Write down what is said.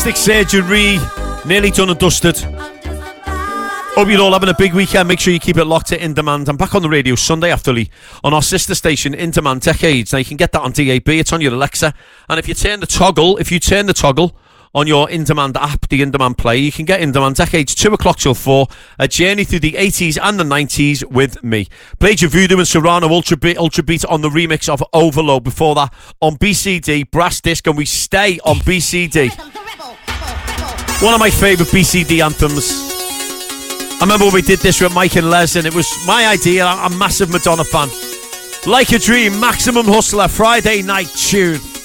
Plastic surgery, nearly done and dusted. Hope you're all having a big weekend. Make sure you keep it locked to In Demand. I'm back on the radio Sunday afterly on our sister station In Demand Decades. Now you can get that on DAB. It's on your Alexa. And if you turn the toggle on your In Demand app, the In Demand player, you can get In Demand Decades 2 o'clock till 4. A journey through the 80s and the 90s with me. Played your Voodoo and Serrano Ultra Beat on the remix of Overload. Before that on BCD, Brass Disc, and we stay on BCD. One of my favourite BCD anthems. I remember when we did this with Mike and Les, and it was my idea. I'm a massive Madonna fan. Like a Dream, Maximum Hustler, Friday night tune.